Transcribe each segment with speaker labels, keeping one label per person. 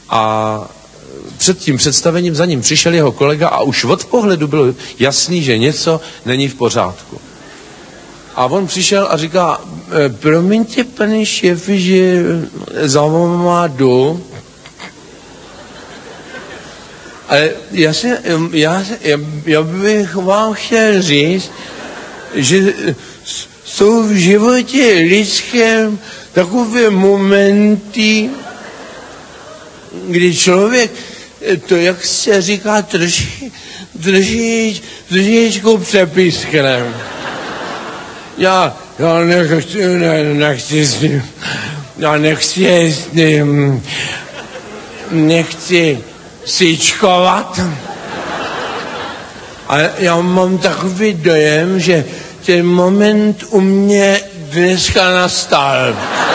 Speaker 1: A před tím představením za ním přišel jeho kolega a už od pohledu bylo jasný, že něco není v pořádku. A on přišel a říká, promiňte, pane šéfe, že za váma jdu. Ale já bych vám chtěl říct, že jsou v životě lidském takové momenty, kdy člověk to, jak se říká, trošičku přepískne. Já nechci sýčkovat. Ale já mám takový dojem, že ten moment u mě dneska nastal.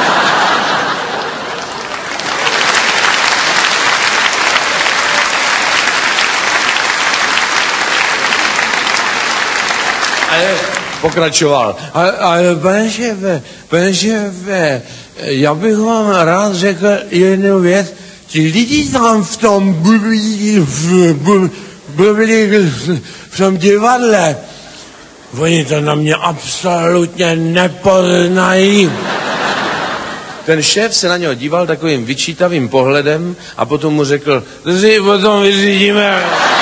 Speaker 1: Ale pokračoval. Ale pane šéfe, já bych vám rád řekl jednu věc. Ti lidi tam v tom v tom divadle, oni to na mě absolutně nepoznají. Ten šéf se na něho díval takovým vyčítavým pohledem a potom mu řekl, to si potom vyřídíme.